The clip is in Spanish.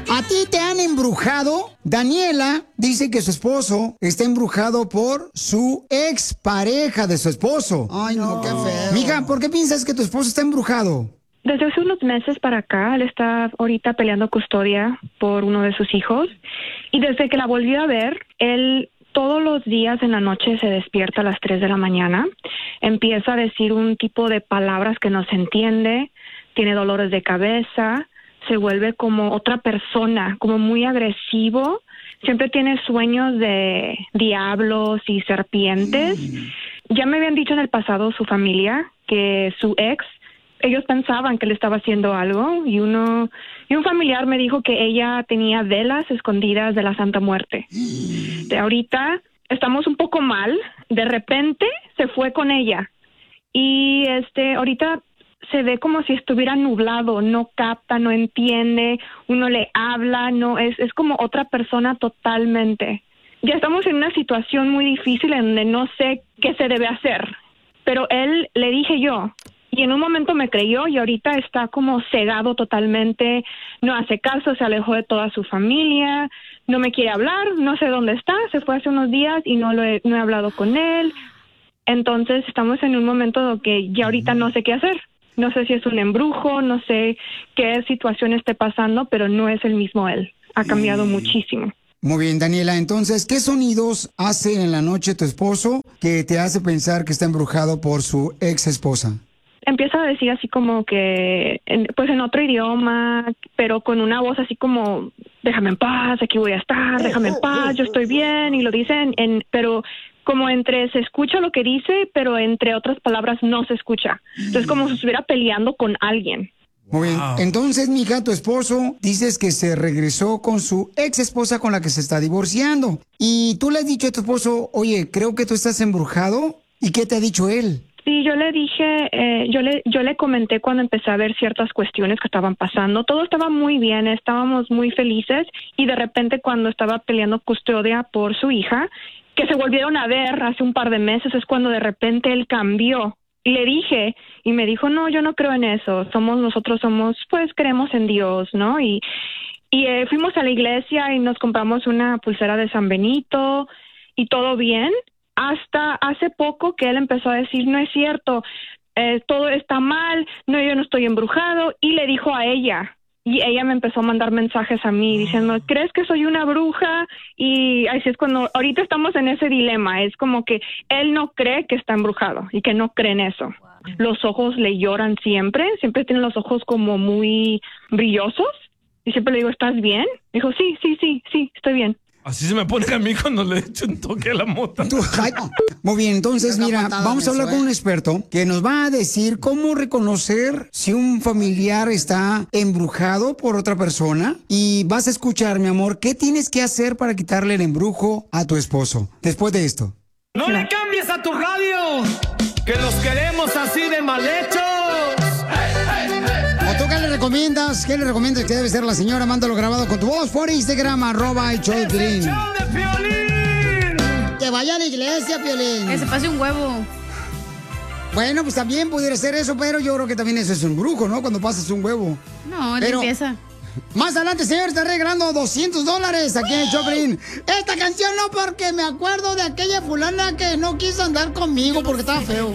¿A ti te han embrujado? Daniela dice que su esposo está embrujado por su expareja de su esposo. Ay, no, qué feo. Mija, ¿por qué piensas que tu esposo está embrujado? Desde hace unos meses para acá, él está ahorita peleando custodia por uno de sus hijos. Y desde que la volví a ver, él todos los días en la noche se despierta a las 3 de la mañana. Empieza a decir un tipo de palabras que no se entiende. Tiene dolores de cabeza. Se vuelve como otra persona, como muy agresivo. Siempre tiene sueños de diablos y serpientes. Ya me habían dicho en el pasado su familia que su ex, ellos pensaban que le estaba haciendo algo y un familiar me dijo que ella tenía velas escondidas de la Santa Muerte. De ahorita estamos un poco mal. De repente se fue con ella y ahorita se ve como si estuviera nublado, no capta, no entiende, uno le habla, no es como otra persona totalmente. Ya estamos en una situación muy difícil en donde no sé qué se debe hacer, pero él, le dije yo, y en un momento me creyó y ahorita está como cegado totalmente, no hace caso, se alejó de toda su familia, no me quiere hablar, no sé dónde está, se fue hace unos días y no he hablado con él. Entonces estamos en un momento que ya ahorita no sé qué hacer. No sé si es un embrujo, no sé qué situación esté pasando, pero no es el mismo él. Ha cambiado muchísimo. Muy bien, Daniela. Entonces, ¿qué sonidos hace en la noche tu esposo que te hace pensar que está embrujado por su ex esposa? Empieza a decir así como que, pues en otro idioma, pero con una voz así como, déjame en paz, aquí voy a estar, déjame en paz, yo estoy bien, y lo dicen pero como entre se escucha lo que dice, pero entre otras palabras no se escucha. Entonces como si estuviera peleando con alguien. Muy bien. Entonces, mija, tu esposo dices que se regresó con su ex esposa con la que se está divorciando. Y tú le has dicho a tu esposo, oye, creo que tú estás embrujado. ¿Y qué te ha dicho él? Sí, yo le dije, yo le comenté cuando empecé a ver ciertas cuestiones que estaban pasando. Todo estaba muy bien, estábamos muy felices y de repente cuando estaba peleando custodia por su hija, que se volvieron a ver hace un par de meses, es cuando de repente él cambió. Y le dije, y me dijo, no, yo no creo en eso, nosotros somos, pues creemos en Dios, ¿no? Y fuimos a la iglesia y nos compramos una pulsera de San Benito y todo bien, hasta hace poco que él empezó a decir, no es cierto, todo está mal, no, yo no estoy embrujado, y le dijo a ella. Y ella me empezó a mandar mensajes a mí diciendo, ¿crees que soy una bruja? Y así es cuando, ahorita estamos en ese dilema, es como que él no cree que está embrujado y que no cree en eso. Wow. Los ojos le lloran siempre tiene los ojos como muy brillosos. Y siempre le digo, ¿estás bien? Dijo, sí, estoy bien. Así se me pone a mí cuando le echo un toque a la mota. Muy bien, entonces mira, vamos a hablar con un experto que nos va a decir cómo reconocer si un familiar está embrujado por otra persona. Y vas a escuchar, mi amor, qué tienes que hacer para quitarle el embrujo a tu esposo. Después de esto. ¡No le cambies a tu radio! ¡Que los queremos así de mal hechos! ¿O tú qué le recomiendas? ¿Qué le recomiendas que debe ser la señora? Mándalo grabado con tu voz por Instagram, @el-show-de-Piolín. Que vaya a la iglesia, Piolín. Que se pase un huevo. Bueno, pues también pudiera ser eso, pero yo creo que también eso es un brujo, ¿no? Cuando pasas un huevo. No, pero limpieza. Más adelante, señor, está regalando $200 aquí en el Choplin. Esta canción no, porque me acuerdo de aquella fulana que no quiso andar conmigo porque estaba feo.